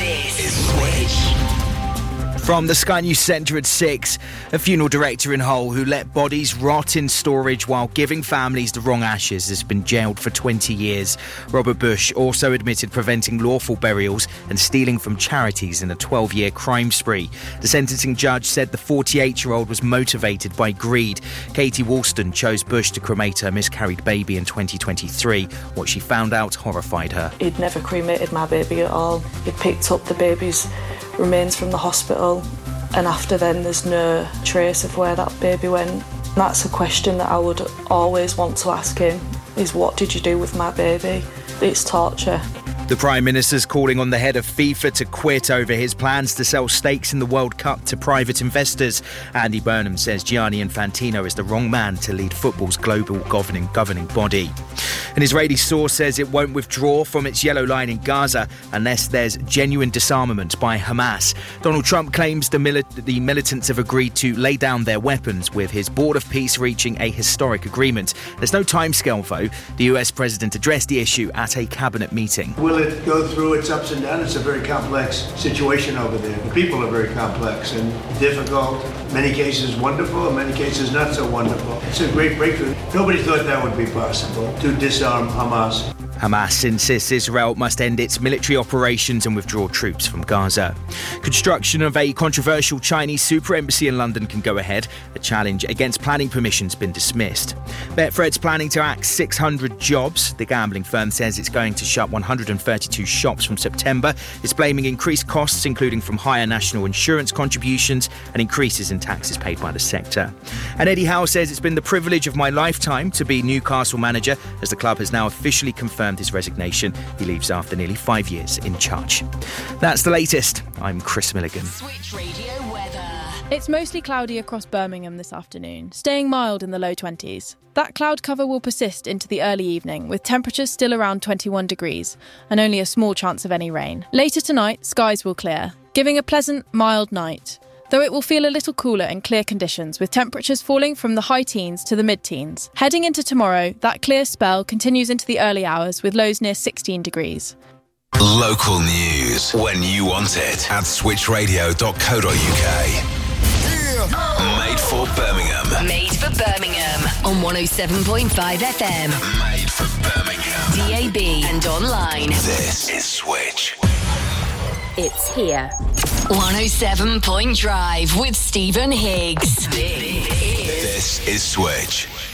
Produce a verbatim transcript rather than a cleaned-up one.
This is Switch. From the Sky News Centre at six, a funeral director in Hull who let bodies rot in storage while giving families the wrong ashes has been jailed for twenty years. Robert Bush also admitted preventing lawful burials and stealing from charities in a twelve-year crime spree. The sentencing judge said the forty-eight-year-old was motivated by greed. Katie Woolston chose Bush to cremate her miscarried baby in twenty twenty-three. What she found out horrified her. He'd never cremated my baby at all. He'd picked up the baby's remains from the hospital, and after then there's no trace of where that baby went. That's a question that I would always want to ask him, is what did you do with my baby? It's torture. The Prime Minister's calling on the head of FIFA to quit over his plans to sell stakes in the World Cup to private investors. Andy Burnham says Gianni Infantino is the wrong man to lead football's global governing governing body. An Israeli source says it won't withdraw from its yellow line in Gaza unless there's genuine disarmament by Hamas. Donald Trump claims the, mili- the militants have agreed to lay down their weapons, with his board of peace reaching a historic agreement. There's no timescale, though. The U S president addressed the issue at a cabinet meeting. Will it go through its ups and downs? It's a very complex situation over there. The people are very complex and difficult. Many cases wonderful, in many cases not so wonderful. It's a great breakthrough. Nobody thought that would be possible, to disarm Hamas. Hamas insists Israel must end its military operations and withdraw troops from Gaza. Construction of a controversial Chinese super embassy in London can go ahead. A challenge against planning permission's been dismissed. Betfred's planning to axe six hundred jobs. The gambling firm says it's going to shut one hundred thirty-two shops from September. It's blaming increased costs, including from higher national insurance contributions and increases in taxes paid by the sector. And Eddie Howe says it's been the privilege of my lifetime to be Newcastle manager, as the club has now officially confirmed his resignation. He leaves after nearly five years in charge. That's the latest. I'm Chris Milligan. Switch Radio weather. It's mostly cloudy across Birmingham this afternoon, staying mild in the low twenties. That cloud cover will persist into the early evening, with temperatures still around twenty-one degrees and only a small chance of any rain. Later tonight, skies will clear, giving a pleasant, mild night, though it will feel a little cooler in clear conditions, with temperatures falling from the high teens to the mid-teens. Heading into tomorrow, that clear spell continues into the early hours, with lows near sixteen degrees. Local news when you want it at switch radio dot co dot uk. Made for Birmingham. Made for Birmingham on one oh seven point five F M. Made for Birmingham. D A B and online. This is Switch. It's here. one oh seven Point Drive with Stephen Higgs. This is Switch.